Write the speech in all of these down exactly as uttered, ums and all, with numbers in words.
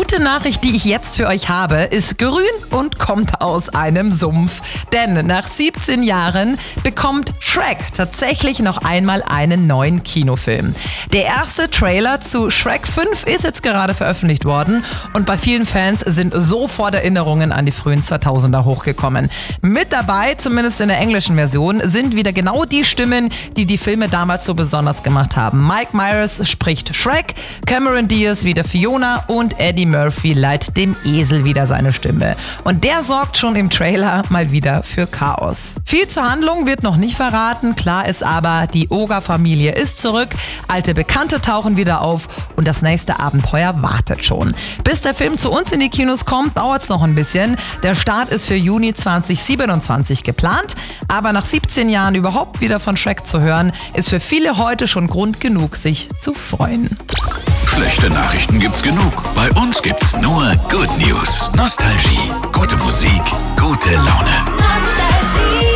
gute Nachricht, die ich jetzt für euch habe, ist grün und kommt aus einem Sumpf. Denn nach siebzehn Jahren bekommt Shrek tatsächlich noch einmal einen neuen Kinofilm. Der erste Trailer zu Shrek fünf ist jetzt gerade veröffentlicht worden und bei vielen Fans sind sofort Erinnerungen an die frühen zweitausender hochgekommen. Mit dabei, zumindest in der englischen Version, sind wieder genau die Stimmen, die die Filme damals so besonders gemacht haben. Mike Myers spricht Shrek, Cameron Diaz wieder Fiona und Eddie Murphy leiht dem Esel wieder seine Stimme. Und der sorgt schon im Trailer mal wieder für Chaos. Viel zur Handlung wird noch nicht verraten, klar ist aber, die Oger-Familie ist zurück, alte Bekannte tauchen wieder auf und das nächste Abenteuer wartet schon. Bis der Film zu uns in die Kinos kommt, dauert es noch ein bisschen. Der Start ist für Juni zwanzig siebenundzwanzig geplant, aber nach siebzehn Jahren überhaupt wieder von Shrek zu hören, ist für viele heute schon Grund genug, sich zu freuen. Schlechte Nachrichten gibt's genug. Bei uns gibt's nur Good News. Nostalgie, gute Musik, gute Laune. Nostalgie.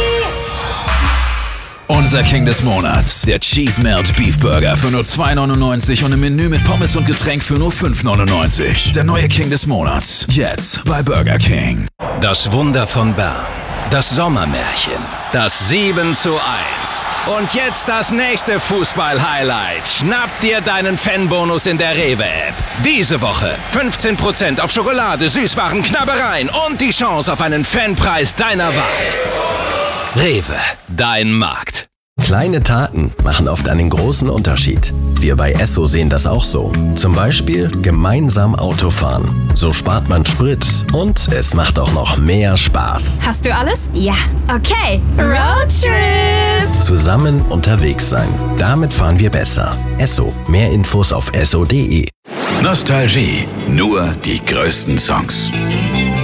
Unser King des Monats, der Cheese Melt Beef Burger für nur zwei neunundneunzig und im Menü mit Pommes und Getränk für nur fünf neunundneunzig. Der neue King des Monats, jetzt bei Burger King. Das Wunder von Bern. Das Sommermärchen. Das sieben zu eins. Und jetzt das nächste Fußball-Highlight. Schnapp dir deinen Fanbonus in der Rewe-App. Diese Woche fünfzehn Prozent auf Schokolade, Süßwaren, Knabbereien und die Chance auf einen Fanpreis deiner Wahl. Rewe, dein Markt. Kleine Taten machen oft einen großen Unterschied. Wir bei Esso sehen das auch so. Zum Beispiel gemeinsam Autofahren. So spart man Sprit und es macht auch noch mehr Spaß. Hast du alles? Ja. Okay. Roadtrip! Zusammen unterwegs sein. Damit fahren wir besser. Esso. Mehr Infos auf esso punkt de. Nostalgie, nur die größten Songs.